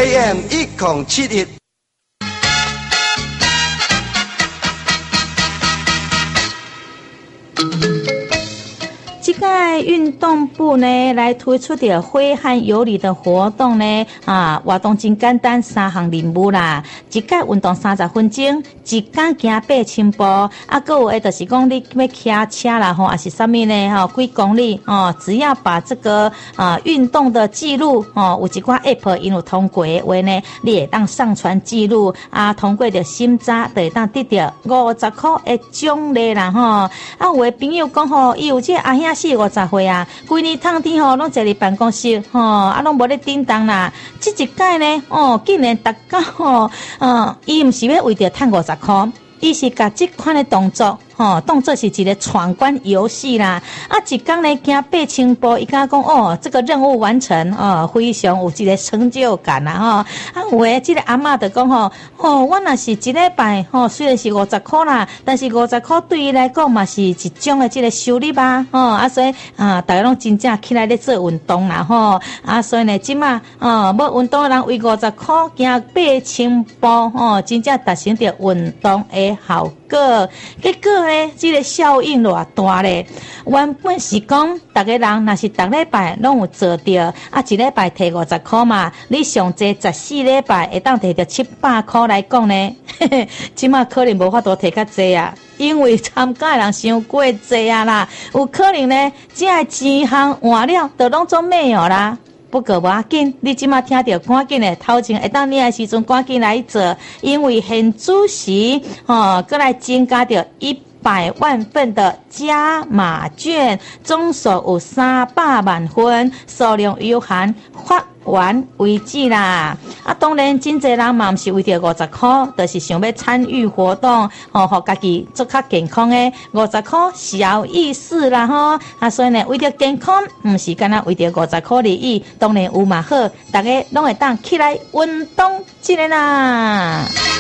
AM 1071。 这个运动部呢来推出的挥汗有礼的活动呢，活动真简单，3项任务啦。一届运动30分钟，一天行8000步，还有就是讲你要骑车啦吼，还是什么呢几公里只要把这个运动的记录有一寡 app 因有通过的话呢，你会当上传记录通过的审查，就会当得到50块的奖励啦吼。有的朋友讲吼，伊有这阿兄40-50岁啊，规年趟天拢坐伫办公室拢无咧叮当啦。这一届呢竟然大家伊毋是要为着赚50块，伊是甲这款的动作当作是一个闯关游戏啦。一天呢行8000步，伊敢讲这个任务完成非常有一个成就感啦有诶，这个阿嬷就讲我若是一礼拜虽然是50块啦，但是50块对伊来讲嘛是一种的这个收入所以大家拢真正起来咧做运动啦所以呢即马要运动的人为50块行8000步真正达成着运动的效果。结果呢，这个效应偌大咧。原本是讲，大家人若是逐礼拜拢有做到，一礼拜摕50块嘛，你上济14礼拜会当摕到700块来讲呢，即马可能无法度摕较济啊，因为参加的人伤过济啊啦，有可能呢，这钱项换了，就拢总没有啦。不过无要紧，你即马听到赶紧的头前会当你的时阵赶紧来做，因为现主席过来增加到100万份的加码券，总数有300万份，数量有限，发完为止啦。当然真侪人嘛毋是为着50块，就是想要参与活动互家己做较健康的50块小意思啦所以呢为着健康毋是干那为着50块利益，当然有嘛好，大家拢会当起来运动一个啦。